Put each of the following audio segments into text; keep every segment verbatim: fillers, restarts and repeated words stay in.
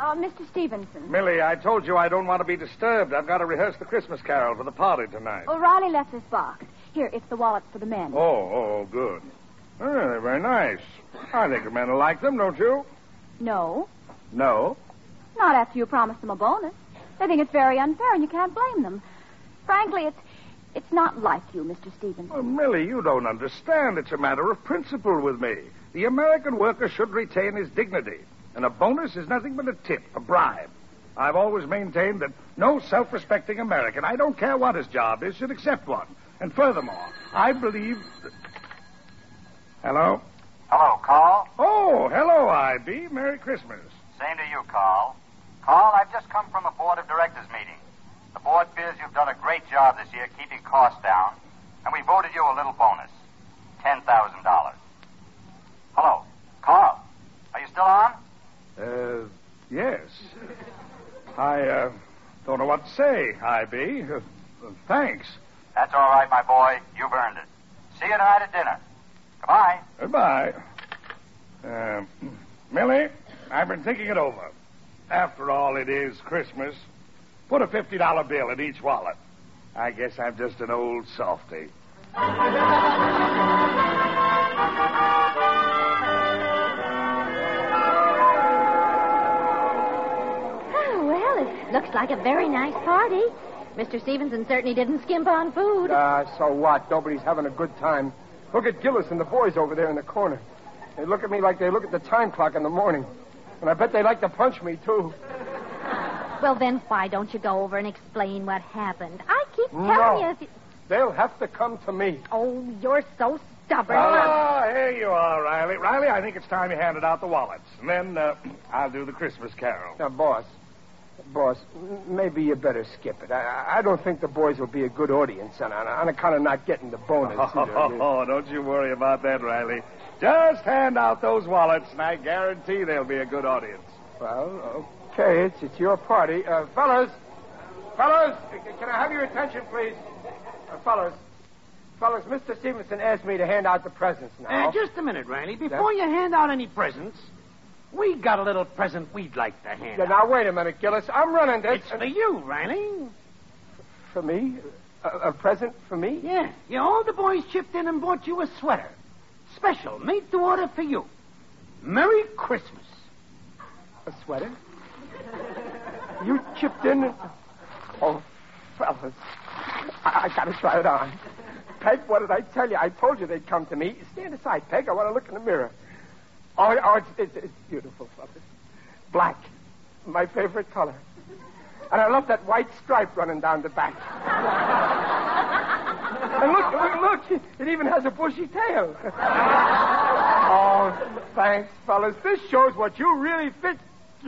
Uh, Mister Stevenson. Millie, I told you I don't want to be disturbed. I've got to rehearse the Christmas carol for the party tonight. Oh, Riley left this box. Here, it's the wallets for the men. Oh, oh, good. Oh, they're very nice. I think the men will like them, don't you? No. No? Not after you promised them a bonus. They think it's very unfair, and you can't blame them. Frankly, it's it's not like you, Mister Stevenson. Oh, Millie, you don't understand. It's a matter of principle with me. The American worker should retain his dignity. And a bonus is nothing but a tip, a bribe. I've always maintained that no self-respecting American, I don't care what his job is, should accept one. And furthermore, I believe that... Hello? Hello, Carl. Oh, hello, I B. Merry Christmas. Same to you, Carl. Carl, I've just come from a board of directors meeting. The board feels you've done a great job this year keeping costs down, and we voted you a little bonus, ten thousand dollars. Hello, Carl. Are you still on? Uh, yes. I, uh, don't know what to say, I B. Uh, thanks. That's all right, my boy. You've earned it. See you tonight at dinner. Goodbye. Goodbye. Uh, Millie, I've been thinking it over. After all, it is Christmas. Put a fifty dollar bill in each wallet. I guess I'm just an old softy. Looks like a very nice party. Mister Stevenson certainly didn't skimp on food. Ah, uh, so what? Nobody's having a good time. Look at Gillis and the boys over there in the corner. They look at me like they look at the time clock in the morning. And I bet they like to punch me, too. Well, then why don't you go over and explain what happened? I keep telling no. you... If you... They'll have to come to me. Oh, you're so stubborn. Ah, here you are, Riley. Riley, I think it's time you handed out the wallets. And then uh, I'll do the Christmas carol. Now, boss... Boss, maybe you better skip it. I, I don't think the boys will be a good audience on, on account of not getting the bonus. Oh, oh, don't you worry about that, Riley. Just hand out those wallets, and I guarantee they'll be a good audience. Well, okay, it's, it's your party. Uh, fellas, fellas, can I have your attention, please? Uh, fellas, fellas, Mister Stevenson asked me to hand out the presents now. Uh, just a minute, Riley. Before yeah? you hand out any presents... We got a little present we'd like to hand yeah, out. Now, wait a minute, Gillis. I'm running this. It's for you, Riley. For me? A, a present for me? Yeah. Yeah, all the boys chipped in and bought you a sweater. Special, made to order for you. Merry Christmas. A sweater? You chipped in and... Oh, fellas. I, I gotta try it on. Peg, what did I tell you? I told you they'd come to me. Stand aside, Peg. I want to look in the mirror. Oh, oh it's, it's, it's beautiful, fellas. Black. My favorite color. And I love that white stripe running down the back. And look, look, look. It even has a bushy tail. Oh, thanks, fellas. This shows what you really fit.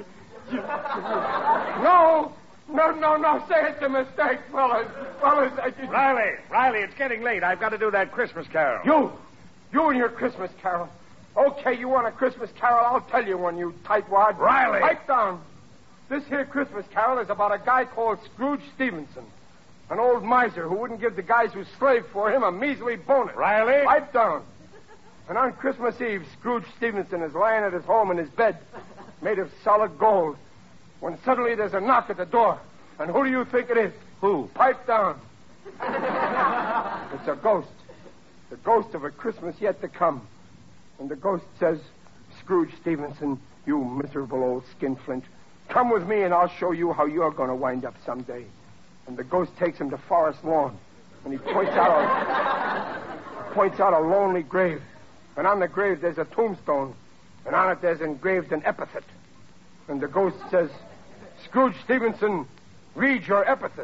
No, no, no, no. Say it's a mistake, fellas. Fellas. I just... Riley, Riley, it's getting late. I've got to do that Christmas carol. You. You and your Christmas carol. Okay, you want a Christmas carol? I'll tell you one, you tightwad. Riley! Pipe down. This here Christmas carol is about a guy called Scrooge Stevenson. An old miser who wouldn't give the guys who slaved for him a measly bonus. Riley? Pipe down. And on Christmas Eve, Scrooge Stevenson is lying at his home in his bed, made of solid gold, when suddenly there's a knock at the door. And who do you think it is? Who? Pipe down. It's a ghost. The ghost of a Christmas yet to come. And the ghost says, Scrooge Stevenson, you miserable old skinflint, come with me and I'll show you how you're going to wind up someday. And the ghost takes him to Forest Lawn, and he points out a, points out a lonely grave. And on the grave there's a tombstone, and on it there's engraved an epithet. And the ghost says, Scrooge Stevenson, read your epithet.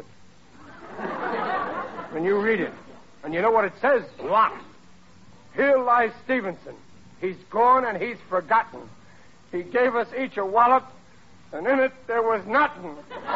And you read it. And you know what it says? What? Here lies Stevenson. He's gone and he's forgotten. He gave us each a wallet, and in it there was nothing.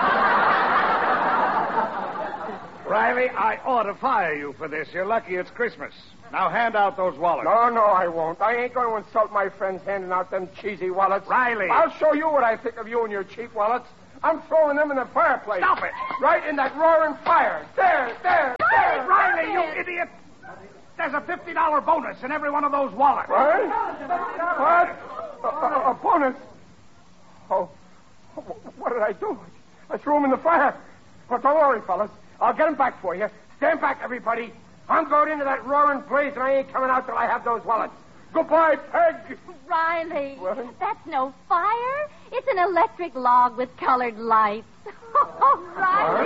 Riley, I ought to fire you for this. You're lucky it's Christmas. Now hand out those wallets. No, no, I won't. I ain't going to insult my friends handing out them cheesy wallets. Riley! I'll show you what I think of you and your cheap wallets. I'm throwing them in the fireplace. Stop it! Right in that roaring fire. There, there, there. Riley, you idiot! There's a fifty dollar bonus in every one of those wallets. What? What? A, a, a bonus? Oh, What did I do? I threw them in the fire. But don't worry, fellas. I'll get them back for you. Stand back, everybody. I'm going into that roaring blaze, and I ain't coming out till I have those wallets. Goodbye, Peg. Riley, What? that's no fire. It's an electric log with colored lights. Oh, Riley.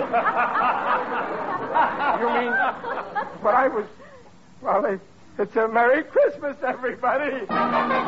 You mean... But I was... Well, it's a Merry Christmas, everybody.